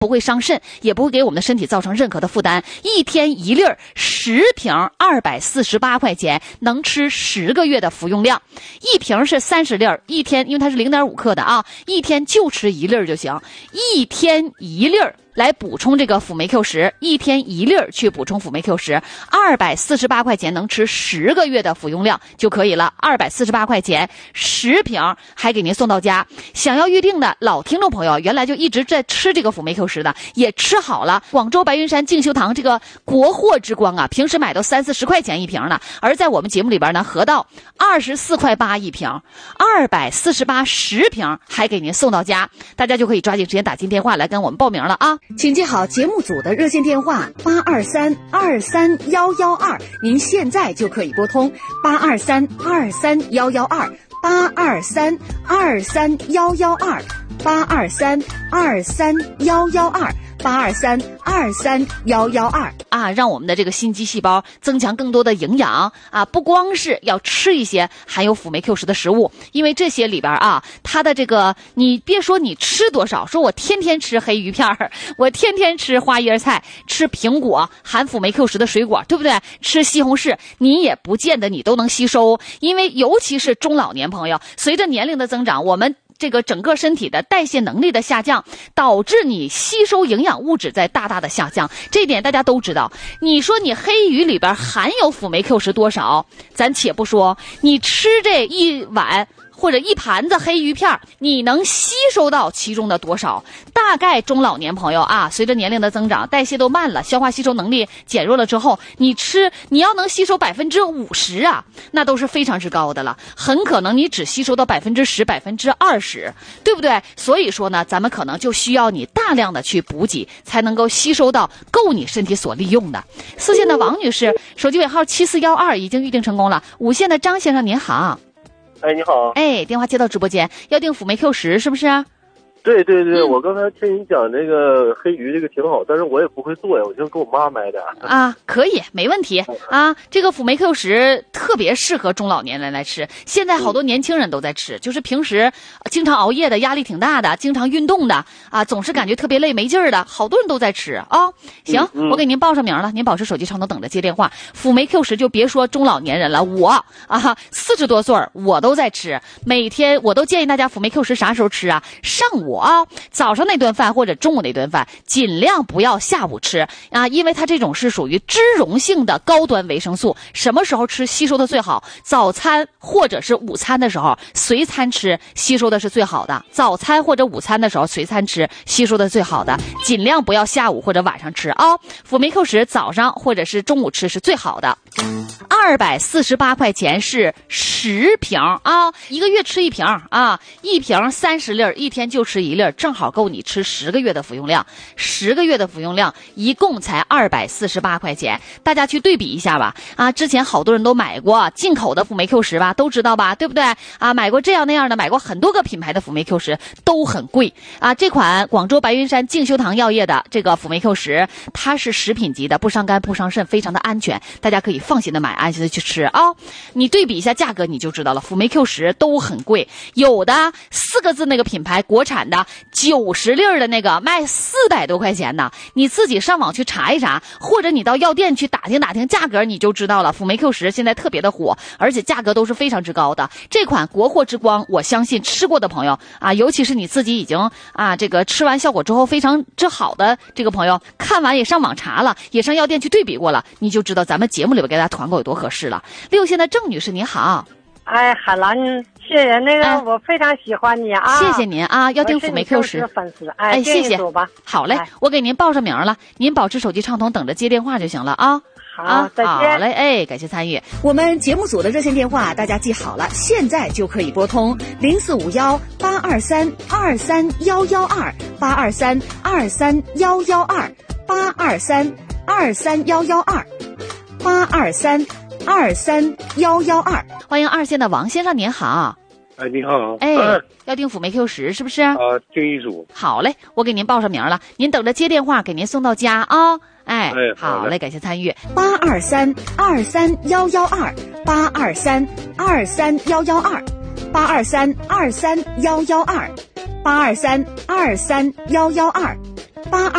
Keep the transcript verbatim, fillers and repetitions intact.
不会伤肾，也不会给我们的身体造成任何的负担。一天一粒儿，十瓶二百四十八块钱，能吃十个月的服用量。一瓶是三十粒儿，一天因为它是零点五克的啊，一天就吃一粒儿就行，一天一粒儿。来补充这个辅酶 Q 十，一天一粒儿去补充辅酶 Q 十，二百四十八块钱能吃十个月的服用量就可以了。二百四十八块钱十瓶，还给您送到家。想要预定的老听众朋友，原来就一直在吃这个辅酶 Q 十的，也吃好了。广州白云山静修堂这个国货之光啊，平时买都三四十块钱一瓶呢，而在我们节目里边呢，合到二十四块八一瓶，二百四十八十瓶，还给您送到家。大家就可以抓紧时间打进电话来跟我们报名了啊！ 请记好节目组的热线电话八二三二三幺幺二，您现在就可以拨通八二三二三幺幺二，八二三二三幺幺二，八二三二三幺幺二，八二三二三幺幺二啊，让我们的这个心肌细胞增强更多的营养啊！不光是要吃一些含有辅酶 Q 十的食物，因为这些里边啊，它的这个你别说你吃多少，说我天天吃黑鱼片儿，我天天吃花椰菜，吃苹果含辅酶 Q 十的水果，对不对？吃西红柿，你也不见得你都能吸收，因为尤其是中老年朋友，随着年龄的增长，我们这个整个身体的代谢能力的下降，导致你吸收营养物质在大大的下降，这一点大家都知道。你说你黑鱼里边含有辅酶 Q 十多少，咱且不说，你吃这一碗或者一盘子黑鱼片，你能吸收到其中的多少？大概中老年朋友啊，随着年龄的增长，代谢都慢了，消化吸收能力减弱了之后，你吃你要能吸收百分之五十啊，那都是非常之高的了。很可能你只吸收到百分之十、百分之二十，对不对？所以说呢，咱们可能就需要你大量的去补给，才能够吸收到够你身体所利用的。四线的王女士，手机尾号七四一二已经预定成功了。五线的张先生您好。 哎，你好！ 哎，电话接到直播间，要订辅酶 Q 十是不是？ 对对对、嗯， 我刚才听你讲这个黑鱼，这个挺好，但是我也不会做呀，我就给我妈买点啊，可以，没问题啊。这个辅酶 Q 十特别适合中老年人来吃，现在好多年轻人都在吃，嗯、就是平时经常熬夜的、压力挺大的、经常运动的啊，总是感觉特别累没劲儿的，好多人都在吃啊。行、嗯嗯，我给您报上名了，您保持手机畅通，等着接电话。辅酶 Q 十就别说中老年人了，我啊四十多岁我都在吃，每天我都建议大家辅酶 Q 十啥时候吃啊？上午啊，早上那顿饭或者中午那顿饭，尽量不要下午吃啊，因为它这种是属于脂溶性的高端维生素，什么时候吃吸收的最好？早餐或者是午餐的时候随餐吃，吸收的是最好的。早餐或者午餐的时候随餐吃，吸收的最好的，尽量不要下午或者晚上吃啊。辅酶 Q 十早上或者是中午吃是最好的。二百四十八块钱是十瓶啊，一个月吃一瓶啊，一瓶三十粒，一天就吃一粒，正好够你吃十个月的服用量。十个月的服用量一共才二百四十八块钱，大家去对比一下吧。啊，之前好多人都买过进口的辅酶 Q 十吧，都知道吧，对不对？啊，买过这样那样的，买过很多个品牌的辅酶 Q 十，都很贵啊。这款广州白云山静修堂药业的这个辅酶 Q 十，它是食品级的，不伤肝不伤肾，非常的安全，大家可以放心的买，安心的去吃啊。你对比一下价格你就知道了，辅酶 Q 十都很贵，有的四个字那个品牌国产的九十粒的那个卖四百多块钱呢，你自己上网去查一查，或者你到药店去打听打听价格，你就知道了。辅酶 Q 十现在特别的火，而且价格都是非常之高的。这款国货之光，我相信吃过的朋友啊，尤其是你自己已经啊这个吃完效果之后非常之好的这个朋友，看完也上网查了，也上药店去对比过了，你就知道咱们节目里边给大家团购有多合适了。六线的郑女士你好。 哎，海兰，谢谢那个、哎，我非常喜欢你啊！ 谢谢您啊，要订辅酶 Q 十粉丝，哎， 哎谢谢， 吧好嘞、哎，我给您报上名了，您保持手机畅通，等着接电话就行了啊。 好， 啊、 再见。 好嘞，哎，感谢参与。 我们节目组的热线电话大家记好了，现在就可以拨通零四五幺八二三二三幺幺二八二三二三幺幺二八二三二三幺幺二八二三二三幺幺二。 欢迎二线的王先生，您好。 哎，你好。 哎， 嗯、 要订辅酶 Q 十是不是？ 啊，订一组。 好嘞，我给您报上名了，您等着接电话，给您送到家啊。哎， 哎好嘞，感谢参与。 八二三二三幺幺二八二三二三幺幺二八二三二三幺幺二八二三二三幺幺二八二。